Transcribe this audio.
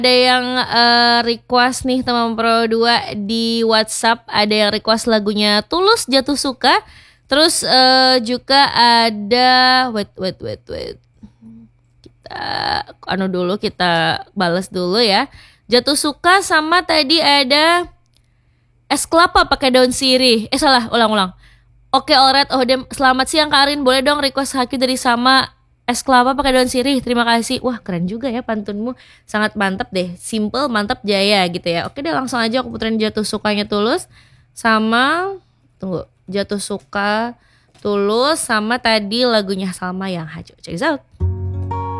Ada yang request nih teman Pro 2 di WhatsApp, ada yang request lagunya Tulus Jatuh Suka. Terus juga ada wait. Kita balas dulu ya. Jatuh Suka sama tadi ada es kelapa pakai daun sirih. Salah, ulang. Oke, alright. Selamat siang Kak Arin. Boleh dong request Haki dari Sama es kelapa pakai daun sirih. Terima kasih. Wah, keren juga ya pantunmu. Sangat mantap deh. Simple, mantap, jaya gitu ya. Oke deh, langsung aja aku puterin Jatuh Sukanya Tulus sama Jatuh Suka Tulus sama tadi lagunya Salma yang Hajo. Check this out.